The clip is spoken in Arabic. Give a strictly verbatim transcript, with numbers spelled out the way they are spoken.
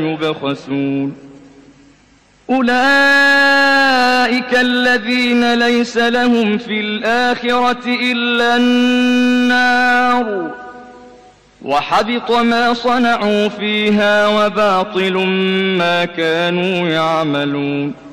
يبخسون أولئك الذين ليس لهم في الآخرة إلا النار وحبط ما صنعوا فيها وباطل ما كانوا يعملون